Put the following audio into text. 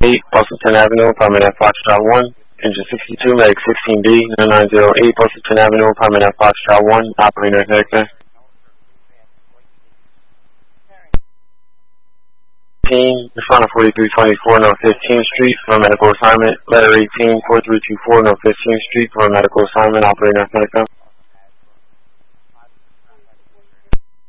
8 Boston Avenue, apartment at Foxtrot 1. Engine 62, medic 16B, 9908 Boston Avenue, apartment at Foxtrot 1. Operator connector. Responding 4324 North 15th Street for a medical assignment. Letter 18 4324 North 15th Street for a medical assignment. Operator connector.